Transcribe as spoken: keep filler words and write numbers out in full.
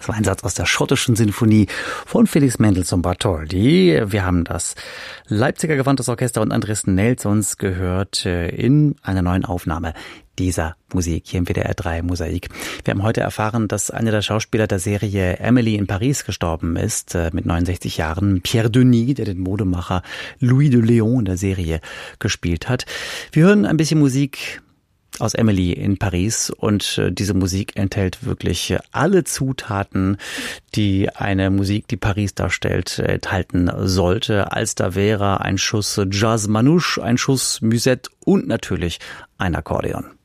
So ein Satz aus der schottischen Sinfonie von Felix Mendelssohn Bartholdy. Wir haben das Leipziger Gewandtes Orchester und Andres Nelsons gehört in einer neuen Aufnahme dieser Musik hier im W D R drei Mosaik. Wir haben heute erfahren, dass einer der Schauspieler der Serie Emily in Paris gestorben ist, mit neunundsechzig Jahren. Pierre Denis, der den Modemacher Louis de Léon in der Serie gespielt hat. Wir hören ein bisschen Musik aus Emily in Paris und äh, diese Musik enthält wirklich äh, alle Zutaten, die eine Musik, die Paris darstellt, äh, enthalten sollte. Als da wäre ein Schuss Jazz Manouche, ein Schuss Musette und natürlich ein Akkordeon.